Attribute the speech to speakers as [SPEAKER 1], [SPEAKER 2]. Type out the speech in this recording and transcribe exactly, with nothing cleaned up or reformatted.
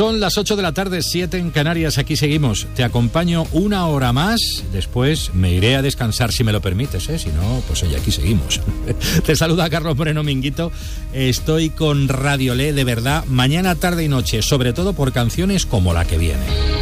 [SPEAKER 1] Son las ocho de la tarde, siete en Canarias, aquí seguimos. Te acompaño una hora más, después me iré a descansar si me lo permites, ¿eh? Si no, pues oye, aquí seguimos. Te saluda Carlos Moreno Minguito, estoy con Radiolé, de verdad, mañana, tarde y noche, sobre todo por canciones como la que viene.